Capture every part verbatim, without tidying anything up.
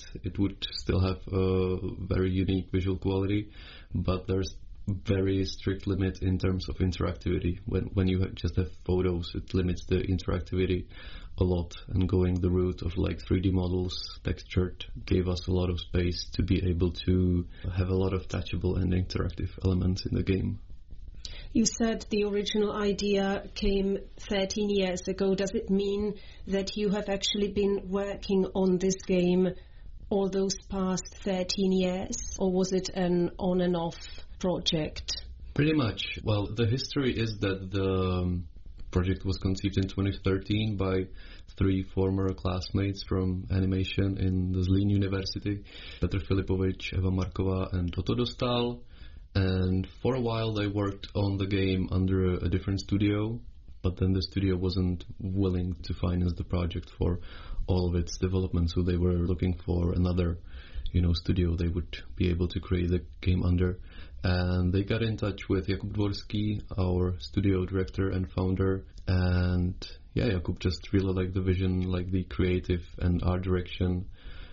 it would still have a very unique visual quality, but there's very strict limit in terms of interactivity. When when you just have photos, it limits the interactivity a lot, and going the route of like three D models, textured, gave us a lot of space to be able to have a lot of touchable and interactive elements in the game. You said the original idea came thirteen years ago. Does it mean that you have actually been working on this game all those past thirteen years, or was it an on and off project? Pretty much. Well, the history is that the um, project was conceived in twenty thirteen by three former classmates from animation in the Zlín University, Petr Filipovič, Eva Marková and Toto Dostal. And for a while they worked on the game under a, a different studio, but then the studio wasn't willing to finance the project for all of its development, so they were looking for another, you know, studio they would be able to create the game under. And they got in touch with Jakub Dvorský, our studio director and founder, and yeah, Jakub just really liked the vision, like the creative and art direction,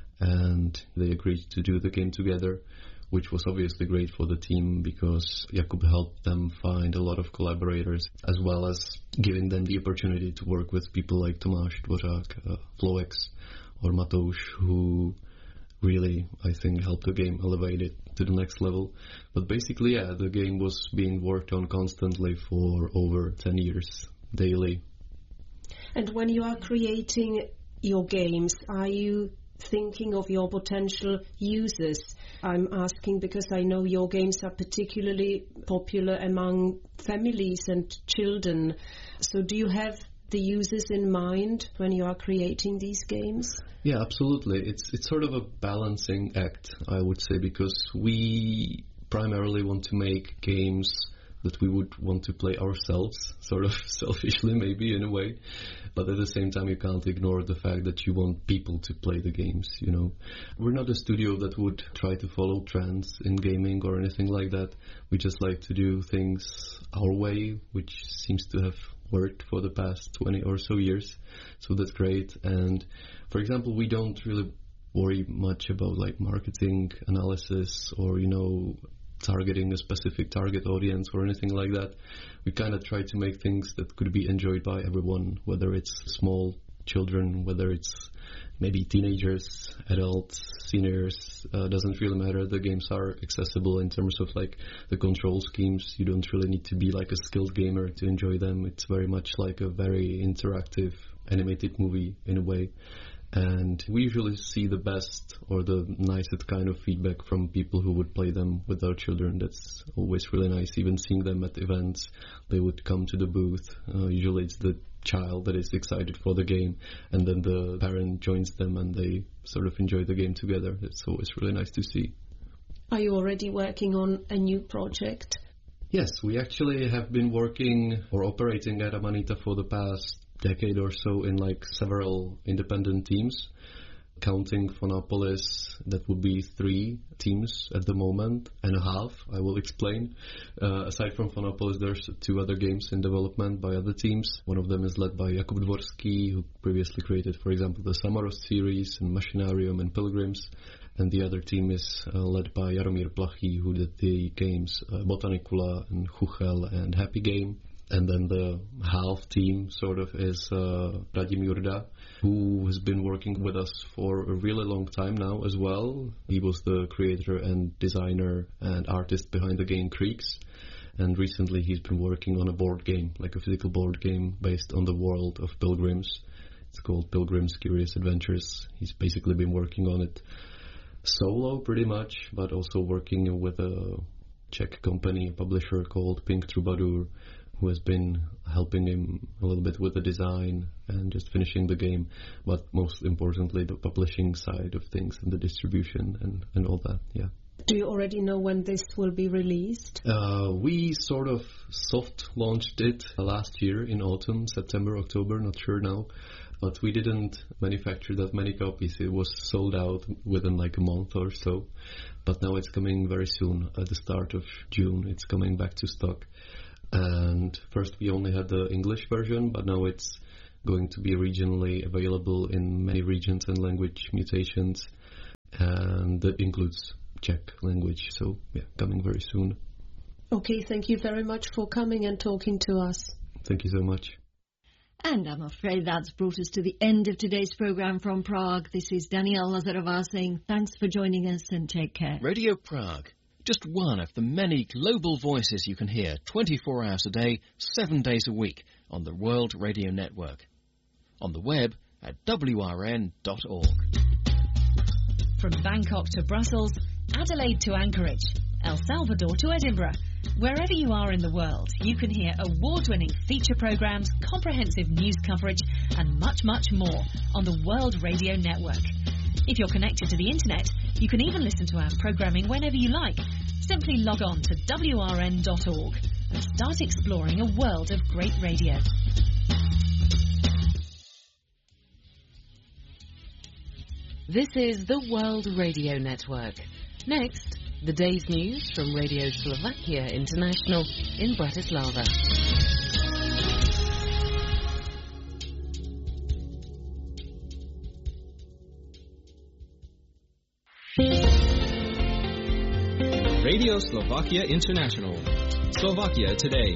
and they agreed to do the game together, which was obviously great for the team because Jakub helped them find a lot of collaborators, as well as giving them the opportunity to work with people like Tomáš Dvořák, uh, Floex, or Matouš, who really, I think, helped the game elevate it to the next level. But basically, yeah, the game was being worked on constantly for over ten years, daily. And when you are creating your games, are you thinking of your potential users? I'm asking because I know your games are particularly popular among families and children. So do you have the users in mind when you are creating these games? Yeah, absolutely. It's it's sort of a balancing act, I would say, because we primarily want to make games that we would want to play ourselves, sort of selfishly maybe in a way, but at the same time you can't ignore the fact that you want people to play the games, you know. We're not a studio that would try to follow trends in gaming or anything like that. We just like to do things our way, which seems to have worked for the past twenty or so years, so that's great. And for example, we don't really worry much about like marketing analysis or, you know, targeting a specific target audience or anything like that. We kind of try to make things that could be enjoyed by everyone, whether it's small children, whether it's maybe teenagers, adults, seniors, uh, doesn't really matter. The games are accessible in terms of like the control schemes. You don't really need to be like a skilled gamer to enjoy them. It's very much like a very interactive animated movie in a way. And we usually see the best or the nicest kind of feedback from people who would play them with their children. That's always really nice. Even seeing them at events, they would come to the booth. Uh, usually it's the child that is excited for the game, and then the parent joins them and they sort of enjoy the game together. It's always really nice to see. Are you already working on a new project? Yes, we actually have been working or operating at Amanita for the past decade or so in like several independent teams. Counting Phonopolis, that would be three teams at the moment and a half, I will explain. Uh, aside from Phonopolis, there's two other games in development by other teams. One of them is led by Jakub Dvorský, who previously created, for example, the Samaros series and Machinarium and Pilgrims. And the other team is uh, led by Jaromír Plachý, who did the games uh, Botanicula and Chuchel and Happy Game. And then the half team sort of is uh, Radim Jurda, who has been working with us for a really long time now as well. He was the creator and designer and artist behind the game Creeks. And recently he's been working on a board game, like a physical board game based on the world of Pilgrims. It's called Pilgrims Curious Adventures. He's basically been working on it solo pretty much, but also working with a Czech company, a publisher called Pink Troubadour, who has been helping him a little bit with the design and just finishing the game, but most importantly the publishing side of things and the distribution and, and all that, yeah. Do you already know when this will be released? Uh, we sort of soft launched it last year in autumn, September, October, not sure now, but we didn't manufacture that many copies. It was sold out within like a month or so, but now it's coming very soon, at the start of June, it's coming back to stock. And first we only had the English version, but now it's going to be regionally available in many regions and language mutations. and that includes Czech language. So yeah, coming very soon. Okay, thank you very much for coming and talking to us. Thank you so much. And I'm afraid that's brought us to the end of today's programme from Prague. This is Danielle Lazarova saying thanks for joining us and take care. Radio Prague, just one of the many global voices you can hear twenty-four hours a day, seven days a week on the World Radio Network. On the web at w r n dot org. From Bangkok to Brussels, Adelaide to Anchorage, El Salvador to Edinburgh. Wherever you are in the world, you can hear award-winning feature programmes, comprehensive news coverage and much, much more on the World Radio Network. If you're connected to the internet, you can even listen to our programming whenever you like. Simply log on to w r n dot org and start exploring a world of great radio. This is the World Radio Network. Next, the day's news from Radio Slovakia International in Bratislava. Radio Slovakia International. Slovakia Today.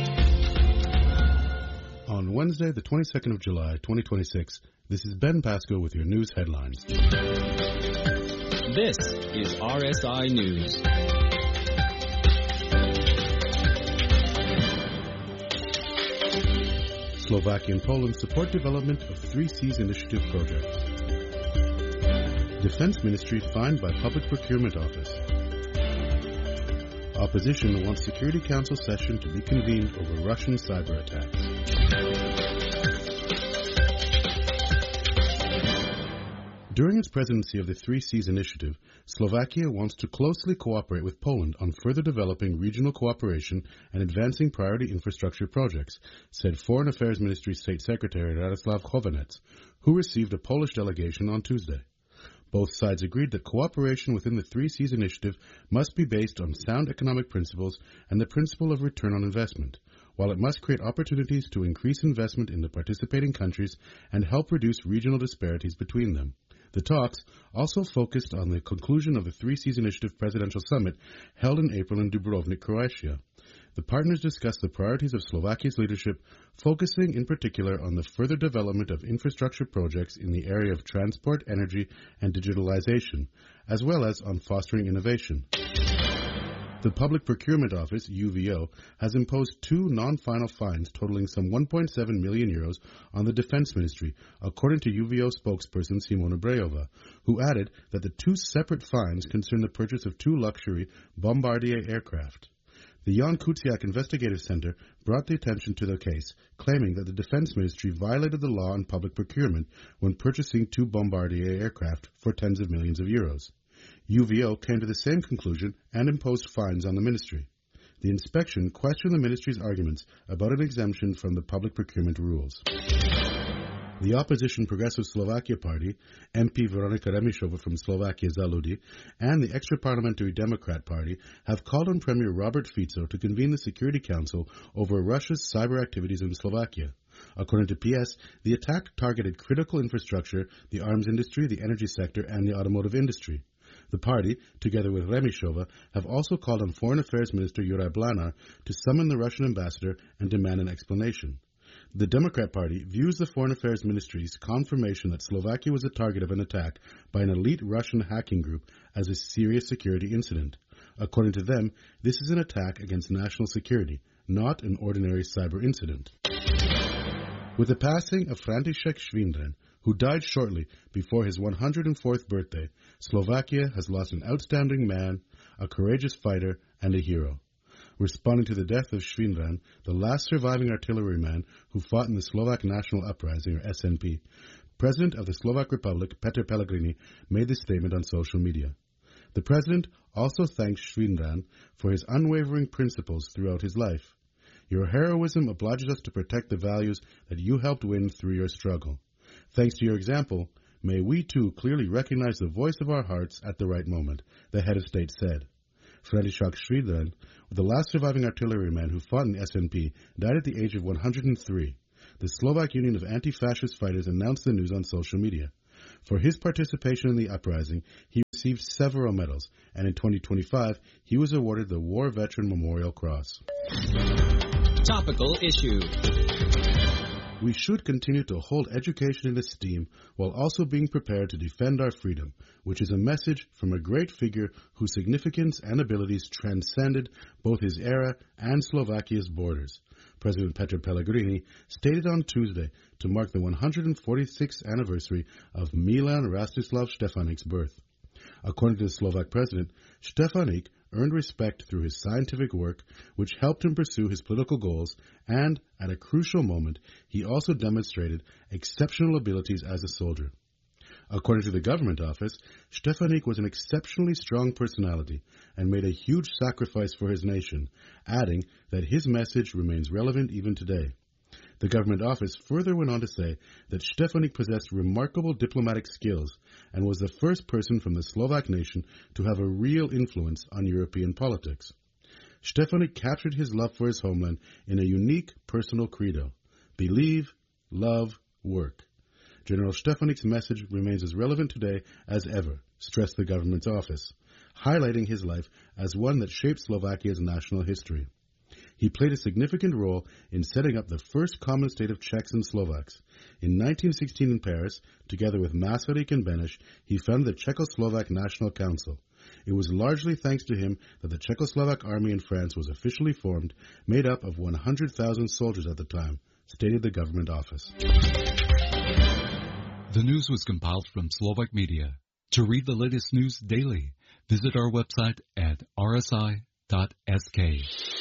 On Wednesday, the twenty-second of July, twenty twenty-six, this is Ben Pasco with your news headlines. This is R S I News. Slovakia and Poland support development of Three Seas Initiative projects. Defense Ministry fined by Public Procurement Office. Opposition wants Security Council session to be convened over Russian cyber attacks. During its presidency of the Three Seas Initiative, Slovakia wants to closely cooperate with Poland on further developing regional cooperation and advancing priority infrastructure projects, said Foreign Affairs Ministry State Secretary Radoslav Chovanec, who received a Polish delegation on Tuesday. Both sides agreed that cooperation within the Three Seas Initiative must be based on sound economic principles and the principle of return on investment, while it must create opportunities to increase investment in the participating countries and help reduce regional disparities between them. The talks also focused on the conclusion of the Three Seas Initiative Presidential Summit held in April in Dubrovnik, Croatia. The partners discussed the priorities of Slovakia's leadership, focusing in particular on the further development of infrastructure projects in the area of transport, energy, and digitalization, as well as on fostering innovation. The Public Procurement Office, U V O, has imposed two non-final fines totaling some one point seven million euros on the Defense Ministry, according to U V O spokesperson Simona Brejová, who added that the two separate fines concern the purchase of two luxury Bombardier aircraft. The Jan Kuciak Investigative Center brought the attention to the case, claiming that the Defense Ministry violated the law on public procurement when purchasing two Bombardier aircraft for tens of millions of euros. U V O came to the same conclusion and imposed fines on the ministry. The inspection questioned the ministry's arguments about an exemption from the public procurement rules. The opposition Progressive Slovakia Party, M P Veronika Remišová from Slovakia za ľudí, and the extra-parliamentary Democrat Party have called on Premier Robert Fico to convene the Security Council over Russia's cyber activities in Slovakia. According to P S, the attack targeted critical infrastructure, the arms industry, the energy sector, and the automotive industry. The party, together with Remišová, have also called on Foreign Affairs Minister Juraj Blánar to summon the Russian ambassador and demand an explanation. The Democrat Party views the Foreign Affairs Ministry's confirmation that Slovakia was the target of an attack by an elite Russian hacking group as a serious security incident. According to them, this is an attack against national security, not an ordinary cyber incident. With the passing of František Švindren, who died shortly before his one hundred fourth birthday, Slovakia has lost an outstanding man, a courageous fighter, and a hero. Responding to the death of Švindren, the last surviving artilleryman who fought in the Slovak National Uprising, or S N P, President of the Slovak Republic, Petr Pellegrini, made this statement on social media. The President also thanked Švindren for his unwavering principles throughout his life. Your heroism obliges us to protect the values that you helped win through your struggle. Thanks to your example, may we too clearly recognize the voice of our hearts at the right moment, the head of state said. František Švindren, the last surviving artilleryman who fought in the S N P, died at the age of one hundred three. The Slovak Union of Anti-Fascist Fighters announced the news on social media. For his participation in the uprising, he received several medals, and in twenty twenty-five, he was awarded the War Veteran Memorial Cross. Topical issue. We should continue to hold education in esteem while also being prepared to defend our freedom, which is a message from a great figure whose significance and abilities transcended both his era and Slovakia's borders. President Petr Pellegrini stated on Tuesday to mark the one hundred forty-sixth anniversary of Milan Rastislav Štefanik's birth. According to the Slovak president, Štefanik earned respect through his scientific work, which helped him pursue his political goals, and, at a crucial moment, he also demonstrated exceptional abilities as a soldier. According to the government office, Štefanik was an exceptionally strong personality and made a huge sacrifice for his nation, adding that his message remains relevant even today. The government office further went on to say that Štefanik possessed remarkable diplomatic skills and was the first person from the Slovak nation to have a real influence on European politics. Štefanik captured his love for his homeland in a unique personal credo: believe, love, work. General Štefanik's message remains as relevant today as ever, stressed the government's office, highlighting his life as one that shaped Slovakia's national history. He played a significant role in setting up the first common state of Czechs and Slovaks. In nineteen sixteen in Paris, together with Masaryk and Beneš, he founded the Czechoslovak National Council. It was largely thanks to him that the Czechoslovak army in France was officially formed, made up of one hundred thousand soldiers at the time, stated the government office. The news was compiled from Slovak Media. To read the latest news daily, visit our website at r s i dot s k.